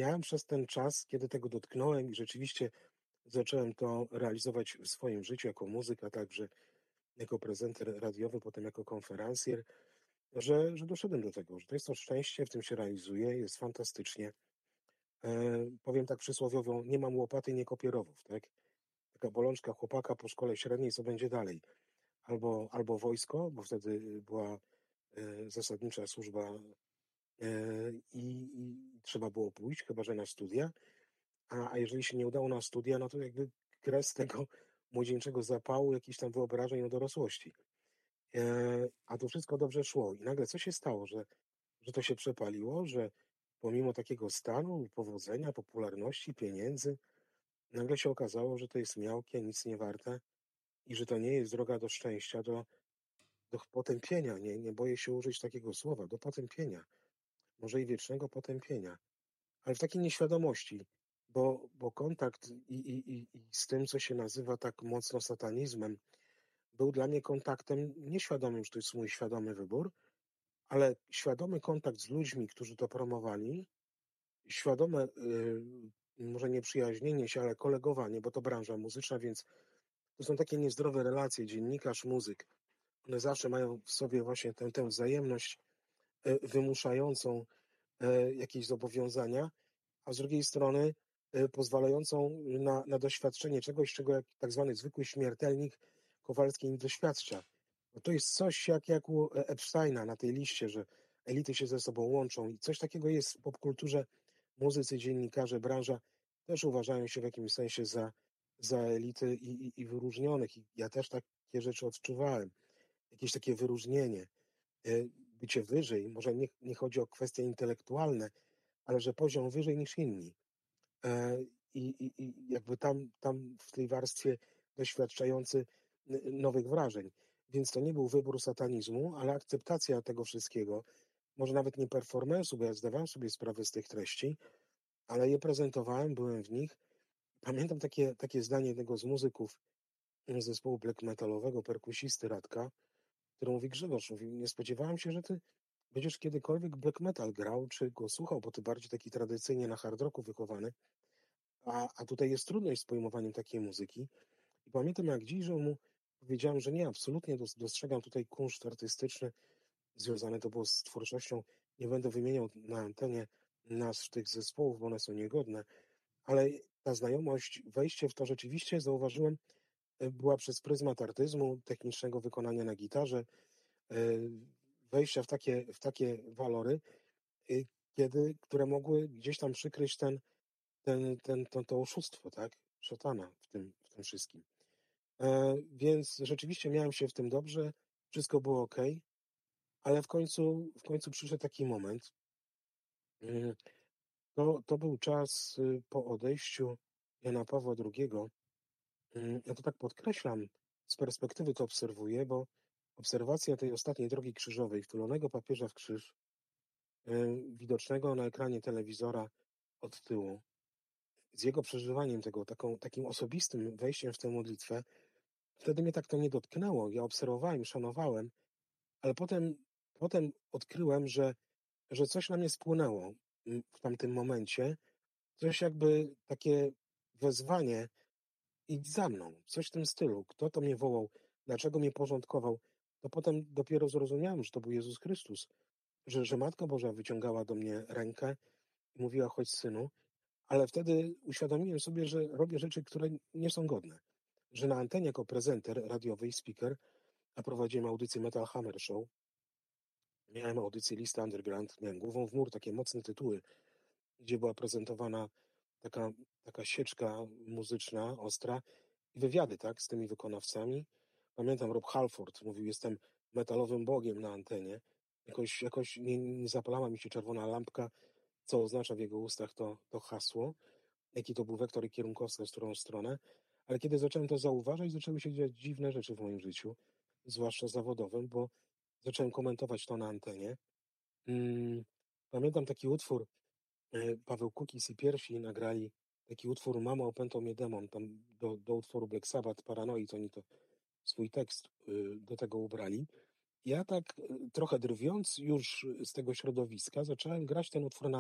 miałem przez ten czas, kiedy tego dotknąłem i rzeczywiście zacząłem to realizować w swoim życiu jako muzyk, a także jako prezenter radiowy, potem jako konferencjer, że doszedłem do tego, że to jest to szczęście, w tym się realizuję, jest fantastycznie. Powiem tak przysłowiowo, nie mam łopaty, nie kopię rowów, tak? Taka bolączka chłopaka po szkole średniej, co będzie dalej? Albo wojsko, bo wtedy była zasadnicza służba i trzeba było pójść, chyba że na studia. A jeżeli się nie udało na studia, no to jakby kres tego młodzieńczego zapału, jakichś tam wyobrażeń o dorosłości. A to wszystko dobrze szło. I nagle co się stało, że to się przepaliło, że pomimo takiego stanu, powodzenia, popularności, pieniędzy, nagle się okazało, że to jest miałkie, nic nie warte i że to nie jest droga do szczęścia, do potępienia. Nie boję się użyć takiego słowa, do potępienia. Może i wiecznego potępienia. Ale w takiej nieświadomości, bo kontakt i z tym, co się nazywa tak mocno satanizmem, był dla mnie kontaktem nieświadomym, że to jest mój świadomy wybór, ale świadomy kontakt z ludźmi, którzy to promowali, świadome, może nie przyjaźnienie się, ale kolegowanie, bo to branża muzyczna, więc to są takie niezdrowe relacje, dziennikarz, muzyk. One zawsze mają w sobie właśnie tę wzajemność wymuszającą jakieś zobowiązania, a z drugiej strony pozwalającą na doświadczenie czegoś, czego jak tak zwany zwykły śmiertelnik Kowalski nie doświadcza. Bo to jest coś jak u Epsteina na tej liście, że elity się ze sobą łączą i coś takiego jest w popkulturze. Muzycy, dziennikarze, branża też uważają się w jakimś sensie za elity i wyróżnionych. I ja też takie rzeczy odczuwałem. Jakieś takie wyróżnienie, bycie wyżej. Może nie chodzi o kwestie intelektualne, ale że poziom wyżej niż inni. I jakby tam w tej warstwie doświadczający nowych wrażeń. Więc to nie był wybór satanizmu, ale akceptacja tego wszystkiego. Może nawet nie performance'u, bo ja zdawałem sobie sprawę z tych treści, ale je prezentowałem, byłem w nich. Pamiętam takie zdanie jednego z muzyków zespołu black metalowego, perkusisty Radka, który mówi: Grzegorz, mówi, nie spodziewałem się, że ty będziesz kiedykolwiek black metal grał, czy go słuchał, bo ty bardziej taki tradycyjnie na hard rocku wychowany, a tutaj jest trudność z pojmowaniem takiej muzyki. I pamiętam jak dziś, że mu powiedziałem, że nie, absolutnie dostrzegam tutaj kunszt artystyczny, związane to było z twórczością. Nie będę wymieniał na antenie nazw tych zespołów, bo one są niegodne, ale ta znajomość, wejście w to rzeczywiście zauważyłem, była przez pryzmat artyzmu, technicznego wykonania na gitarze, e, wejścia w takie walory, y, które mogły gdzieś tam przykryć to oszustwo, tak? Szatana w tym wszystkim. Więc rzeczywiście miałem się w tym dobrze, wszystko było ok, ale w końcu przyszedł taki moment. y, To był czas po odejściu Jana Pawła II. Ja to tak podkreślam, z perspektywy to obserwuję, bo obserwacja tej ostatniej drogi krzyżowej, wtulonego papieża w krzyż, widocznego na ekranie telewizora od tyłu, z jego przeżywaniem tego, takim osobistym wejściem w tę modlitwę, wtedy mnie tak to nie dotknęło. Ja obserwowałem, szanowałem, ale potem odkryłem, że coś na mnie spłynęło w tamtym momencie, coś jakby takie wezwanie: idź za mną, coś w tym stylu. Kto to mnie wołał, dlaczego mnie porządkował? To potem dopiero zrozumiałem, że to był Jezus Chrystus, że Matka Boża wyciągała do mnie rękę i mówiła: chodź, synu. Ale wtedy uświadomiłem sobie, że robię rzeczy, które nie są godne. Że na antenie jako prezenter radiowy i speaker, a prowadziłem audycję Metal Hammer Show, miałem audycję Lista Underground, miałem Głową w mur, takie mocne tytuły, gdzie była prezentowana taka, taka sieczka muzyczna, ostra i wywiady, tak, z tymi wykonawcami. Pamiętam, Rob Halford mówił: jestem metalowym bogiem na antenie. Jakoś nie zapalała mi się czerwona lampka, co oznacza w jego ustach to hasło, jaki to był wektor i kierunkowskaz, w którą stronę. Ale kiedy zacząłem to zauważać, zaczęły się dziać dziwne rzeczy w moim życiu, zwłaszcza zawodowym, bo zacząłem komentować to na antenie. Mm, Pamiętam taki utwór, Paweł Kukiz i Pierwsi nagrali taki utwór Mama opętał mnie demon, tam do utworu Black Sabbath, Paranoid, oni to swój tekst do tego ubrali. Ja tak trochę drwiąc już z tego środowiska, zacząłem grać ten utwór na